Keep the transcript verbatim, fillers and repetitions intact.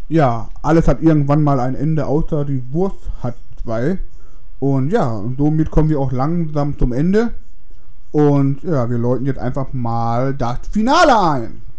Ja, alles hat irgendwann mal ein Ende, außer die Wurst hat zwei. Und ja, und somit kommen wir auch langsam zum Ende. Und ja, wir läuten jetzt einfach mal das Finale ein.